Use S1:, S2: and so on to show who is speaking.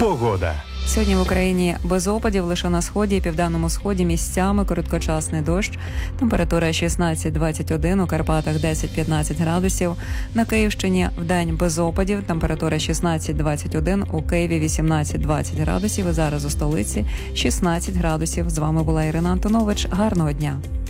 S1: Погода.
S2: Сьогодні в Україні без опадів, лише на сході і південному сході місцями короткочасний дощ. Температура 16-21, у Карпатах 10-15 градусів. На Київщині вдень без опадів, температура 16-21, у Києві 18-20 градусів. І зараз у столиці 16 градусів. З вами була Ірина Антонович. Гарного дня.